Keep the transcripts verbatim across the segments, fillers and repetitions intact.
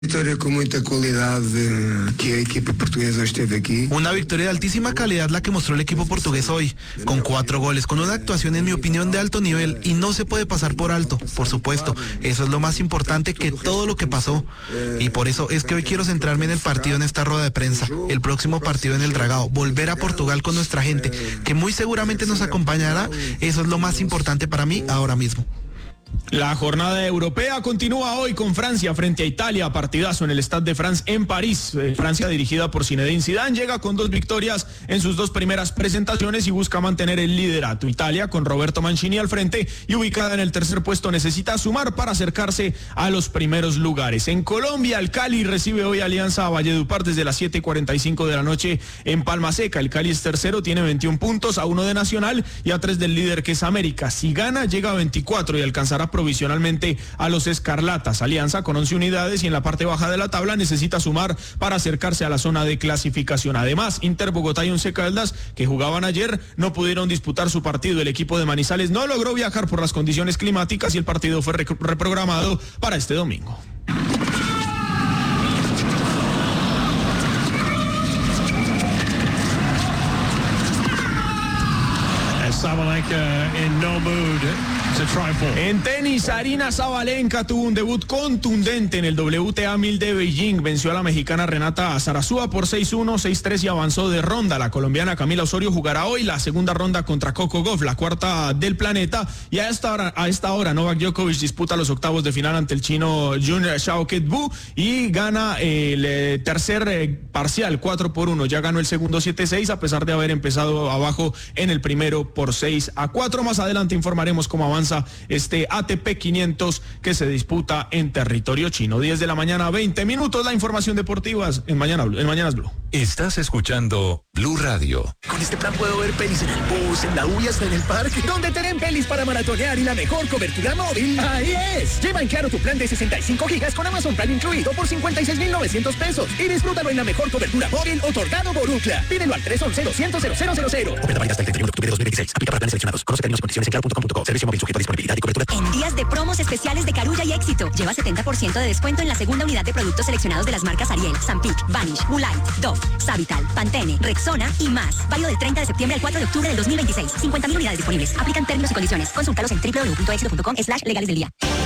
Vitória com muita qualidade que a equipa portuguesa esteve aquí. Una victoria de altísima calidad la que mostró el equipo portugués hoy, con cuatro goles, con una actuación en mi opinión de alto nivel y no se puede pasar por alto, por supuesto. Eso es lo más importante que todo lo que pasó y por eso es que hoy quiero centrarme en el partido en esta rueda de prensa, el próximo partido en el Dragao, volver a Portugal con nuestra gente, que muy seguramente nos acompañará. Eso es lo más importante para mí ahora mismo. La jornada europea continúa hoy con Francia frente a Italia, partidazo en el Stade de France en París. Eh, Francia, dirigida por Zinedine Zidane, llega con dos victorias en sus dos primeras presentaciones y busca mantener el liderato. Italia, con Roberto Mancini al frente y ubicada en el tercer puesto, necesita sumar para acercarse a los primeros lugares. En Colombia, el Cali recibe hoy Alianza Valledupar desde las siete y cuarenta y cinco de la noche en Palma Seca. El Cali es tercero, tiene veintiún puntos, a uno de Nacional y a tres del líder que es América. Si gana, llega a veinticuatro y alcanzará provisionalmente a los Escarlatas. Alianza con once unidades y en la parte baja de la tabla necesita sumar para acercarse a la zona de clasificación. Además, Inter Bogotá y Once Caldas, que jugaban ayer, no pudieron disputar su partido. El equipo de Manizales no logró viajar por las condiciones climáticas y el partido fue reprogramado para este domingo. Sabalenka in no mood to trifle. En tenis, Aryna Sabalenka tuvo un debut contundente en el W T A mil de Beijing. Venció a la mexicana Renata Zarazúa por seis uno, seis tres y avanzó de ronda. La colombiana Camila Osorio jugará hoy la segunda ronda contra Coco Gauff, la cuarta del planeta. Y a esta hora, a esta hora Novak Djokovic disputa los octavos de final ante el chino Jun Xiaoquet-Bu y gana el eh, tercer eh, parcial cuatro por uno. Ya ganó el segundo siete seis a pesar de haber empezado abajo en el primero por seis a cuatro. Más adelante informaremos cómo avanza este A T P quinientos que se disputa en territorio chino. diez de la mañana, veinte minutos, la información deportiva en, Mañana, en Mañanas Blue. Estás escuchando Blue Radio. Con este plan puedo ver pelis en el bus, en la U y hasta en el parque. ¿Dónde tienen pelis para maratonear y la mejor cobertura móvil? ¡Ahí es! Lleva en Claro tu plan de sesenta y cinco gigas con Amazon Prime incluido por cincuenta y seis mil novecientos pesos y disfrútalo en la mejor cobertura móvil otorgado por Ookla. Pídelo al tres once, doscientos, cero cero cero cero. Oferta válida hasta el treinta y uno de octubre de dos mil veintiséis. Aplica para planes seleccionados. Conoce términos y condiciones en claro punto com punto co. Servicio móvil sujeto a disponibilidad y cobertura. En días de promos especiales de Carulla y Éxito, lleva setenta por ciento de descuento en la segunda unidad de productos seleccionados de las marcas Ariel, Zampic, Vanish, Bulite, Dove, Savital, Pantene, Rexona y más. Válido del treinta de septiembre al cuatro de octubre del dos mil veintiséis. cincuenta mil unidades disponibles. Aplican términos y condiciones. Consúltalos en doble u doble u doble u punto éxito punto com slash legales del día.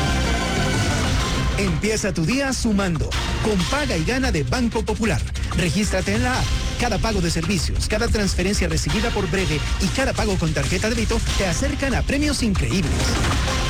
Empieza tu día sumando con Paga y Gana de Banco Popular. Regístrate en la app. Cada pago de servicios, cada transferencia recibida por Breve y cada pago con tarjeta de débito te acercan a premios increíbles.